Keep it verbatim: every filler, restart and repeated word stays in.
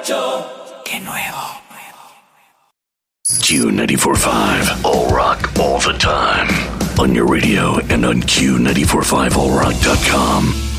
Qué nuevo. Q ninety-four point five, all rock, all the time. On your radio and on Q ninety-four point five all rock dot com.